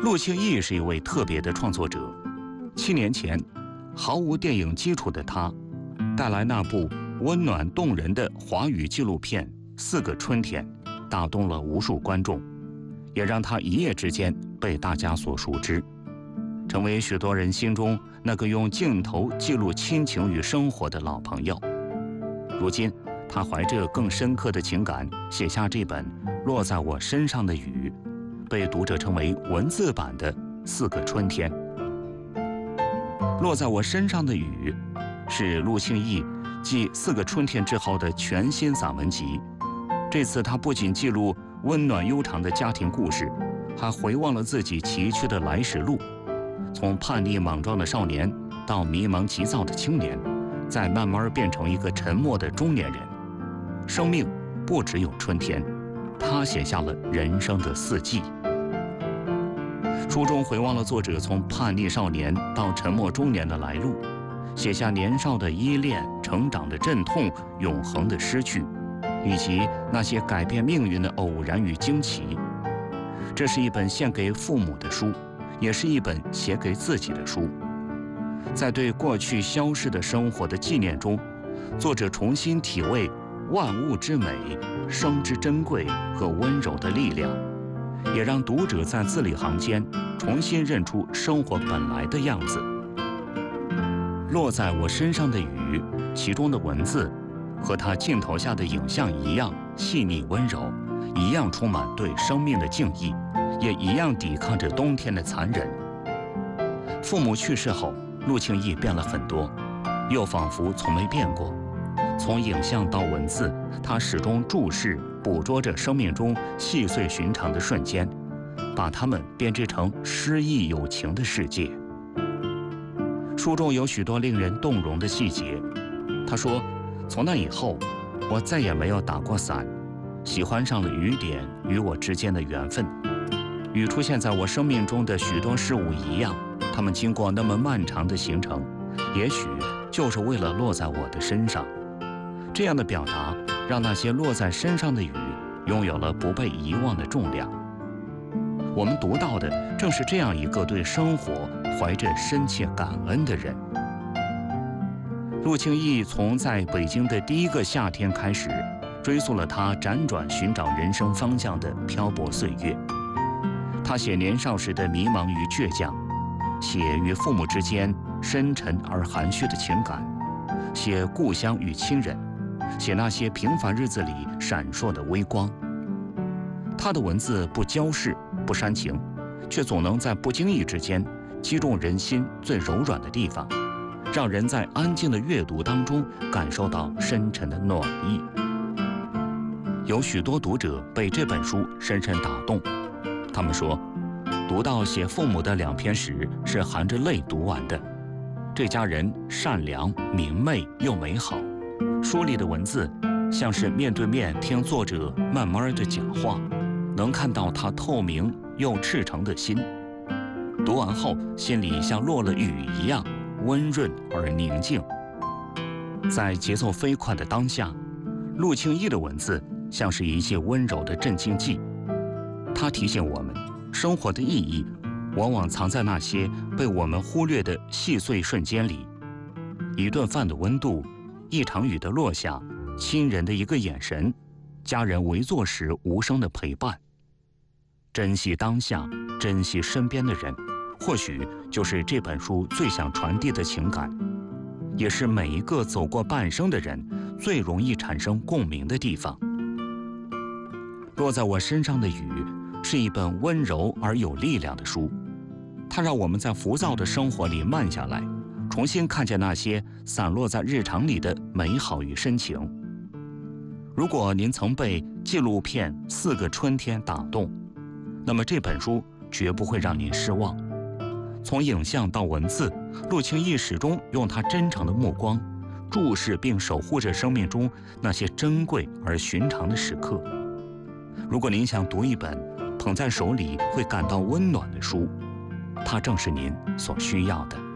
陆庆义是一位特别的创作者。7年前，毫无电影基础的他，带来那部温暖动人的华语纪录片《4个春天》，打动了无数观众，也让他一夜之间被大家所熟知，成为许多人心中那个用镜头记录亲情与生活的老朋友。如今，他怀着更深刻的情感写下这本《落在我身上的雨》，被读者称为文字版的《4个春天》。落在我身上的雨是陆庆义继《4个春天》之后的全新散文集。这次他不仅记录温暖悠长的家庭故事，还回望了自己崎岖的来时路，从叛逆莽撞的少年到迷茫急躁的青年，再慢慢变成一个沉默的中年人。生命不只有春天，他写下了人生的4季。书中回望了作者从叛逆少年到沉默中年的来路，写下年少的依恋、成长的阵痛、永恒的失去，以及那些改变命运的偶然与惊奇。这是一本献给父母的书，也是一本写给自己的书。在对过去消逝的生活的纪念中，作者重新体味万物之美、生之珍贵和温柔的力量，也让读者在字里行间重新认出生活本来的样子。落在我身上的雨，其中的文字和他镜头下的影像一样细腻温柔，一样充满对生命的敬意，也一样抵抗着冬天的残忍。父母去世后，陆庆义变了很多，又仿佛从没变过。从影像到文字，他始终注视、捕捉着生命中细碎寻常的瞬间，把它们编织成诗意有情的世界。书中有许多令人动容的细节。他说，从那以后，我再也没有打过伞，喜欢上了雨点与我之间的缘分。与出现在我生命中的许多事物一样，它们经过那么漫长的行程，也许就是为了落在我的身上。这样的表达让那些落在身上的雨拥有了不被遗忘的重量。我们读到的正是这样一个对生活怀着深切感恩的人。陆庆义从在北京的第一个夏天开始，追溯了他辗转寻找人生方向的漂泊岁月。他写年少时的迷茫与倔强，写与父母之间深沉而含蓄的情感，写故乡与亲人，写那些平凡日子里闪烁的微光。他的文字不矫饰，不煽情，却总能在不经意之间击中人心最柔软的地方，让人在安静的阅读当中感受到深沉的暖意。有许多读者被这本书深深打动，他们说，读到写父母的2篇时是含着泪读完的。这家人善良、明媚又美好，书里的文字像是面对面听作者慢慢的讲话，能看到他透明又赤诚的心。读完后，心里像落了雨一样温润而宁静。在节奏飞快的当下，陆庆义的文字像是一剂温柔的镇静剂。他提醒我们，生活的意义往往藏在那些被我们忽略的细碎瞬间里。一顿饭的温度，一场雨的落下，亲人的一个眼神，家人围坐时无声的陪伴。珍惜当下，珍惜身边的人，或许就是这本书最想传递的情感，也是每一个走过半生的人最容易产生共鸣的地方。落在我身上的雨是一本温柔而有力量的书，它让我们在浮躁的生活里慢下来，重新看见那些散落在日常里的美好与深情。如果您曾被纪录片《4个春天》打动，那么这本书绝不会让您失望。从影像到文字，陆庆义始终用他真诚的目光注视并守护着生命中那些珍贵而寻常的时刻。如果您想读一本捧在手里会感到温暖的书，它正是您所需要的。